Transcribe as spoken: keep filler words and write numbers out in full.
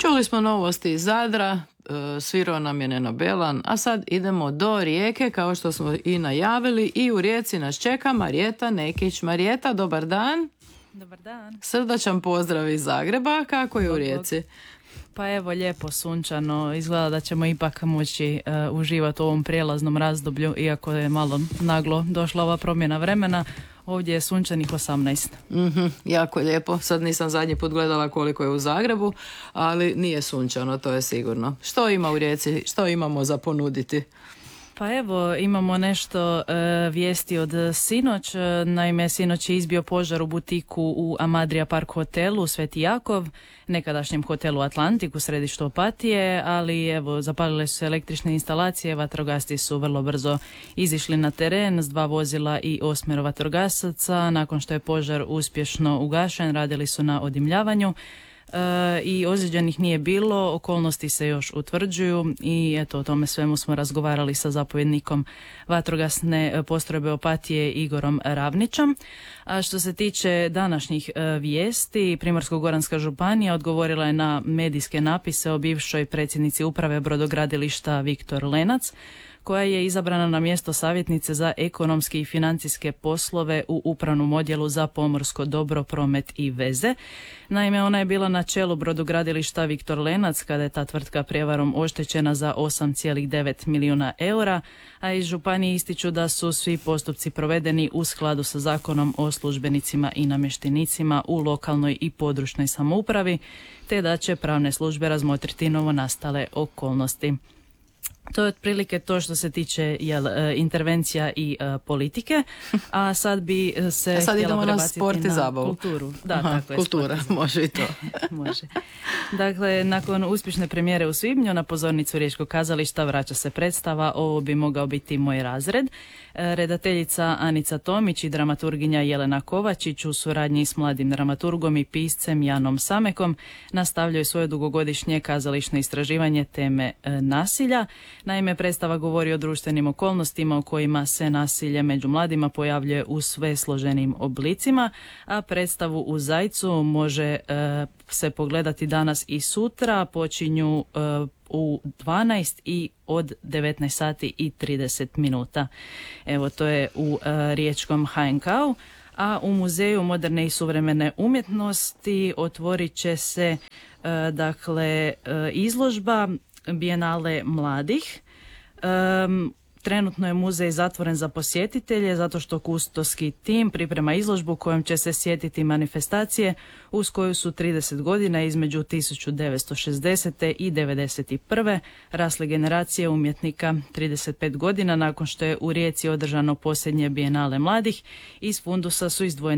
Čuli smo novosti iz Zadra, e, svirao nam je Neno Belan, a sad idemo do Rijeke, kao što smo i najavili, i u Rijeci nas čeka Marijeta Nekić. Marijeta, dobar dan. Dobar dan. Srdačan pozdrav iz Zagreba, kako je u Rijeci? Pa evo, lijepo, sunčano, izgleda da ćemo ipak moći uh, uživati u ovom prijelaznom razdoblju, iako je malo naglo došla ova promjena vremena. Ovdje je sunčanih osamnaest. Mm-hmm, jako lijepo. Sad nisam zadnji put gledala koliko je u Zagrebu, ali nije sunčano, to je sigurno. Što ima u Rijeci? Što imamo za ponuditi? Pa evo, imamo nešto e, vijesti od sinoć. Naime, sinoć je izbio požar u butiku u Amadrija Park hotelu Sveti Jakov, nekadašnjem hotelu Atlantik u središtu Opatije, ali evo, zapalile su se električne instalacije, vatrogasci su vrlo brzo izišli na teren s dva vozila i osmero vatrogasaca. Nakon što je požar uspješno ugašen, radili su na odimljavanju. E, i ozlijeđenih nije bilo, okolnosti se još utvrđuju i eto, o tome svemu smo razgovarali sa zapovjednikom vatrogasne postrojbe Opatije Igorom Ravnićem. A što se tiče današnjih e, vijesti, Primorsko-goranska županija odgovorila je na medijske napise o bivšoj predsjednici uprave brodogradilišta Viktor Lenac, koja je izabrana na mjesto savjetnice za ekonomske i financijske poslove u upravnom odjelu za pomorsko dobro, promet i veze. Naime, ona je bila na čelu brodogradilišta Viktor Lenac kada je ta tvrtka prijevarom oštećena za osam zarez devet milijuna eura, a iz županije ističu da su svi postupci provedeni u skladu sa Zakonom o službenicima i namještenicima u lokalnoj i područnoj samoupravi, te da će pravne službe razmotriti novonastale okolnosti. To je otprilike to što se tiče jel, intervencija i uh, politike, a sad bi se a sad htjela idemo na sport i na zabavu. Kulturu. Da, Aha, tako je, kultura, može i to. Može. Dakle, nakon uspješne premijere u svibnju na pozornicu Riječkog kazališta vraća se predstava Ovo bi mogao biti moj razred. Redateljica Anica Tomić i dramaturginja Jelena Kovačić u suradnji s mladim dramaturgom i piscem Janom Samekom nastavljaju svoje dugogodišnje kazališno istraživanje teme e, nasilja. Naime, predstava govori o društvenim okolnostima u kojima se nasilje među mladima pojavljuje u sve složenim oblicima, a predstavu u Zajcu može e, se pogledati danas i sutra, počinju e, u dvanaest i od devetnaest sati i trideset minuta. Evo, to je u e, riječkom H N K-u, a u Muzeju moderne i suvremene umjetnosti otvorit će se e, dakle e, izložba Bijenale mladih. Um, trenutno je muzej zatvoren za posjetitelje zato što kustoski tim priprema izložbu kojom će se sjetiti manifestacije uz koju su trideset godina između tisuću devetsto šezdesete i devedeset prve rasle generacije umjetnika. trideset pet godina nakon što je u Rijeci održano posljednje Bijenale mladih, iz fundusa su izdvojeni